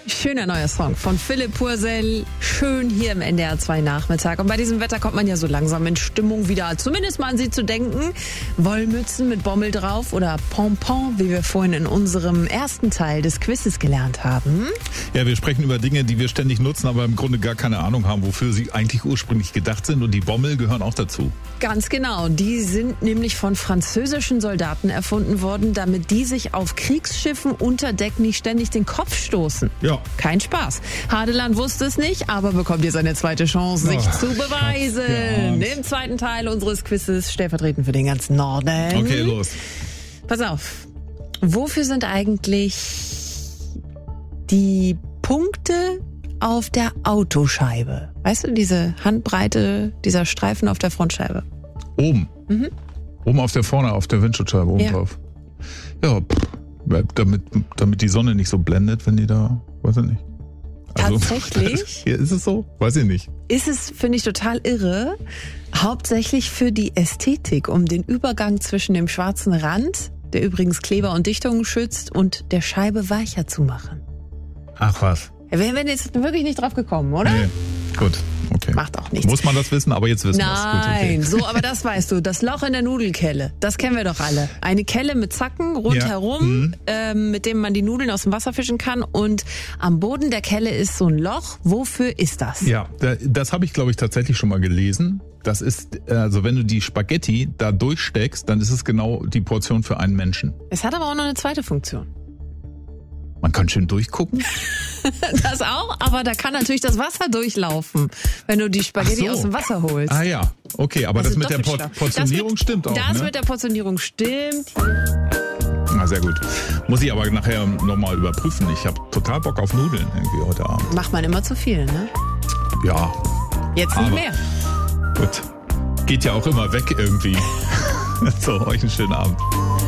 Schöner neuer Song von Philipp Purcell. Schön hier im NDR 2 Nachmittag. Und bei diesem Wetter kommt man ja so langsam in Stimmung wieder, zumindest mal an sie zu denken. Wollmützen mit Bommel drauf oder Pompon, wie wir vorhin in unserem ersten Teil des Quizzes gelernt haben. Ja, wir sprechen über Dinge, die wir ständig nutzen, aber im Grunde gar keine Ahnung haben, wofür sie eigentlich ursprünglich gedacht sind. Und die Bommel gehören auch dazu. Ganz genau. Die sind nämlich von französischen Soldaten erfunden worden, damit die sich auf Kriegsschiffen unter Deck nicht ständig den Kopf stoßen. Ja. Kein Spaß. Hadeland wusste es nicht, aber bekommt jetzt eine zweite Chance, sich zu beweisen. Im zweiten Teil unseres Quizzes, stellvertretend für den ganzen Norden. Okay, los. Pass auf. Wofür sind eigentlich die Punkte auf der Autoscheibe? Weißt du, diese Handbreite, dieser Streifen auf der Frontscheibe? Oben. Mhm. Oben auf der Windschutzscheibe, oben drauf. Ja, damit die Sonne nicht so blendet, wenn die da, weiß ich nicht. Also, Tatsächlich? Ist es so? Weiß ich nicht. Ist es, finde ich, total irre. Hauptsächlich für die Ästhetik, um den Übergang zwischen dem schwarzen Rand, der übrigens Kleber und Dichtungen schützt, und der Scheibe weicher zu machen. Ach was. Ja, wir wären jetzt wirklich nicht drauf gekommen, oder? Nee. Gut, okay. Macht auch nichts. Muss man das wissen, aber jetzt wissen wir es. Nein, okay. so, aber das weißt du. Das Loch in der Nudelkelle, das kennen wir doch alle. Eine Kelle mit Zacken rundherum, mit dem man die Nudeln aus dem Wasser fischen kann. Und am Boden der Kelle ist so ein Loch. Wofür ist das? Ja, das habe ich, glaube ich, tatsächlich schon mal gelesen. Das ist, also wenn du die Spaghetti da durchsteckst, dann ist es genau die Portion für einen Menschen. Es hat aber auch noch eine zweite Funktion. Man kann schön durchgucken. Das auch, aber da kann natürlich das Wasser durchlaufen, wenn du die Spaghetti aus dem Wasser holst. Ah ja, okay, aber das mit der Portionierung stimmt auch, Das ne? mit der Portionierung stimmt. Na, sehr gut. Muss ich aber nachher nochmal überprüfen. Ich habe total Bock auf Nudeln irgendwie heute Abend. Macht man immer zu viel, ne? Ja. Jetzt nicht mehr. Gut. Geht ja auch immer weg irgendwie. So, euch einen schönen Abend.